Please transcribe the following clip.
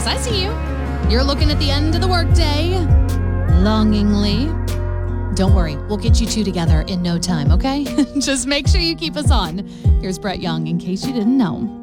Yes, I see you. You're looking at the end of the workday, longingly. Don't worry, we'll get you two together in no time, okay? Just make sure you keep us on. Here's Brett Young, in case you didn't know.